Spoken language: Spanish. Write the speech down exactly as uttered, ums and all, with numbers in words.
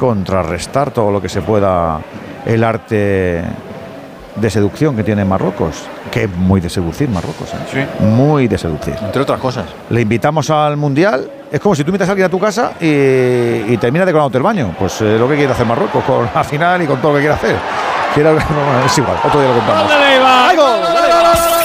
contrarrestar todo lo que se pueda el arte de seducción que tiene Marruecos, que es muy de seducir Marruecos, ¿eh? Sí. Muy de seducir. Entre otras cosas. Le invitamos al Mundial. Es como si tú invitas a alguien a tu casa y, y terminas decorándote el baño. Pues eh, lo que quiere hacer Marruecos con la final y con todo lo que quiere hacer. Quiero, bueno, es igual, otro día lo contamos. ¿Dónde le va? ¡Ay, gol!